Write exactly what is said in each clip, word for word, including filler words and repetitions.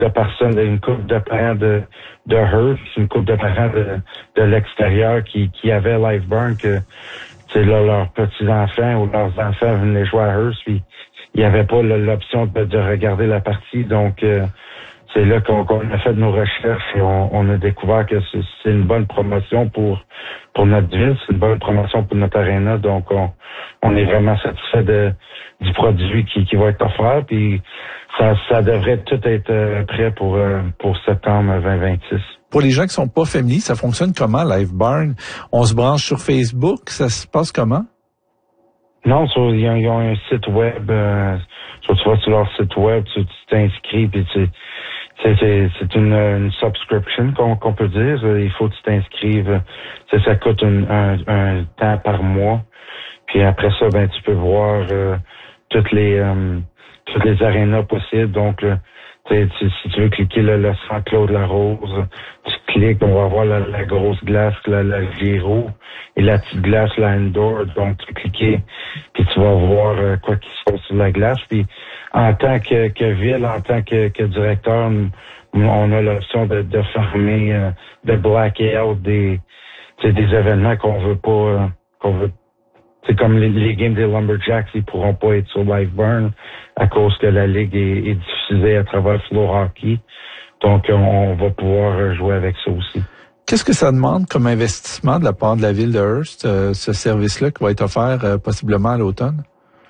de personnes, une couple de parents de, de Hearst, une couple de parents de, de l'extérieur qui, qui avaient Lifeburn, que c'est là, leurs petits-enfants ou leurs enfants venaient jouer à Hearst, puis il n'y avait pas l'option de, de regarder la partie. Donc, euh, c'est là qu'on, qu'on a fait nos recherches et on, on a découvert que c'est, c'est une bonne promotion pour pour notre ville, c'est une bonne promotion pour notre aréna. Donc, on, on est vraiment satisfait de, du produit qui, qui va être offert. Puis, ça, ça devrait tout être prêt pour pour septembre vingt vingt-six. Pour les gens qui sont pas familiers, ça fonctionne comment, Lifeburn? On se branche sur Facebook? Ça se passe comment? Non, sur, ils, ont, ils ont un site web. Euh, sur, tu vas sur leur site web, tu, tu t'inscris, puis tu... C'est, c'est, c'est une, une subscription qu'on, qu'on peut dire. Il faut que tu t'inscrives. Ça, ça coûte un, un, un temps par mois. Puis après ça, ben tu peux voir euh, toutes les euh, toutes les arénas possibles. Donc, là, tu, si tu veux cliquer là, le Centre Claude Larose, tu cliques, on va voir la, la grosse glace, la, la Giro, et la petite glace, la Indoor. Donc, tu peux cliquer, puis tu vas voir euh, quoi qui se passe sur la glace. Puis en tant que, que ville, en tant que, que directeur, on a l'option de, de fermer, euh, de blacker out des, des événements qu'on veut pas, euh, qu'on veut. C'est comme les, les games des Lumberjacks, ils pourront pas être sur Lifeburn à cause que la ligue est, est diffusée à travers Flow Hockey. Donc, on, on va pouvoir jouer avec ça aussi. Qu'est-ce que ça demande comme investissement de la part de la ville de Hearst, euh, ce service-là qui va être offert euh, possiblement à l'automne?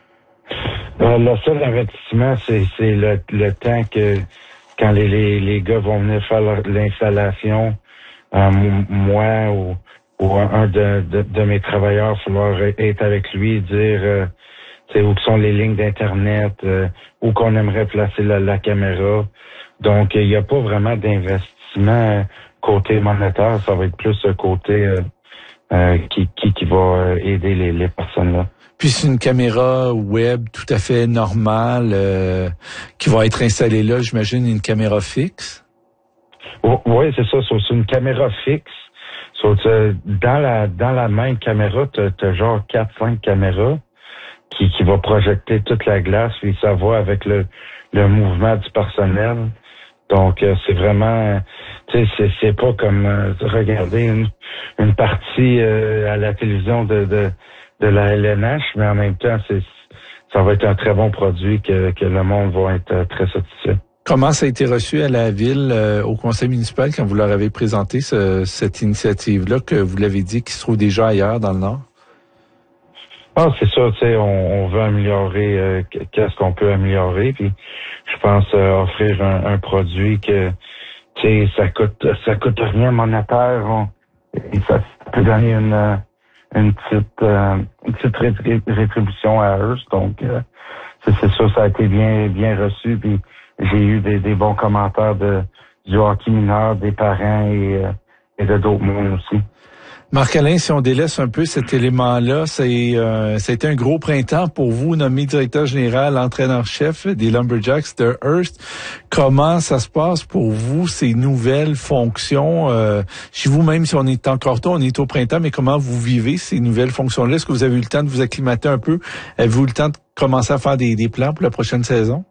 Euh, le seul investissement, c'est, c'est le, le temps que quand les, les, les gars vont venir faire leur, l'installation, euh, moi ou, ou un de, de, de mes travailleurs, il va falloir être avec lui, dire euh, où sont les lignes d'Internet, euh, où qu'on aimerait placer la, la caméra. Donc, il n'y a pas vraiment d'investissement côté monétaire, ça va être plus ce côté euh, euh, qui, qui, qui va aider les, les personnes là. Puis c'est une caméra web tout à fait normale euh, qui va être installée là, j'imagine, une caméra fixe? Oh, oui, c'est ça. C'est une caméra fixe. So, dans la dans la même caméra, tu as genre quatre cinq caméras qui, qui va projeter toute la glace, puis ça va avec le, le mouvement du personnel. Donc, euh, c'est vraiment... Tu sais, c'est, c'est pas comme euh, regarder une, une partie euh, à la télévision de... de de la L N H, mais en même temps, c'est, ça va être un très bon produit que, que le monde va être très satisfait. Comment ça a été reçu à la ville, euh, au conseil municipal, quand vous leur avez présenté ce, cette initiative-là, que vous l'avez dit, qui se trouve déjà ailleurs dans le Nord? Ah, c'est ça, tu sais, on, on veut améliorer, euh, qu'est-ce qu'on peut améliorer, puis je pense euh, offrir un, un produit que, tu sais, ça coûte, ça coûte rien monétaire, on, et ça peut donner une... une petite euh, une petite rétribution à eux. Donc, euh, c'est, c'est sûr, ça a été bien bien reçu. Puis j'ai eu des, des bons commentaires de du hockey mineur, des parents et, euh, et de d'autres mondes aussi. Marc-Alain, si on délaisse un peu cet élément-là, c'est euh, ça a été un gros printemps pour vous, nommé directeur général, entraîneur-chef des Lumberjacks de Hearst. Comment ça se passe pour vous, ces nouvelles fonctions? Euh, chez vous, même si on est encore tôt, on est au printemps, mais comment vous vivez ces nouvelles fonctions-là? Est-ce que vous avez eu le temps de vous acclimater un peu? Avez-vous eu le temps de commencer à faire des, des plans pour la prochaine saison?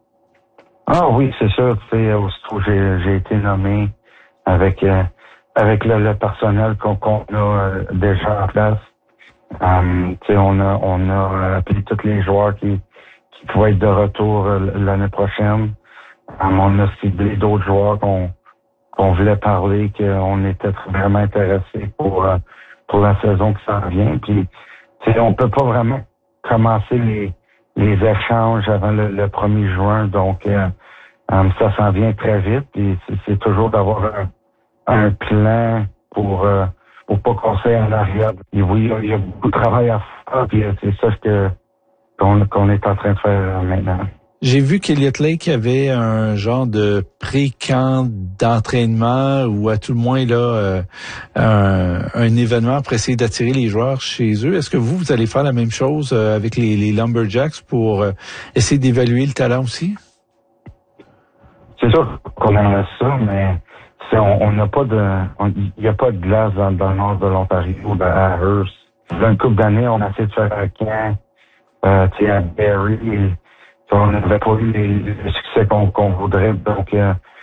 Ah oui, c'est sûr. Tu sais, aussitôt j'ai, j'ai été nommé avec... Euh, avec le, le personnel qu'on, qu'on a euh, déjà en place. Um, tu sais, on a on a appelé tous les joueurs qui qui pouvaient être de retour euh, l'année prochaine. Um, on a ciblé d'autres joueurs qu'on qu'on voulait parler, qu'on était vraiment intéressés pour euh, pour la saison qui s'en vient. Puis, tu sais, on peut pas vraiment commencer les les échanges avant le, le premier juin, donc euh, um, ça s'en vient très vite. Puis c'est, c'est toujours d'avoir un un plan pour euh, pour pas casser en arrière. Et oui, il y a beaucoup de travail à faire, puis c'est ça que qu'on, qu'on est en train de faire maintenant. J'ai vu qu'Elliott Lake avait un genre de pré-camp d'entraînement ou à tout le moins là euh, un, un événement pour essayer d'attirer les joueurs chez eux. Est-ce que vous, vous allez faire la même chose euh, avec les, les Lumberjacks pour euh, essayer d'évaluer le talent aussi? C'est sûr qu'on aimerait ça, mais on n'a pas de, il n'y a pas de glace dans, dans le nord de l'Ontario, à Hearst. Dans une couple d'années, on a essayé de faire un camp, euh, tu sais, à Barrie. on n'avait pas eu les, le succès qu'on qu'on voudrait. Donc, euh,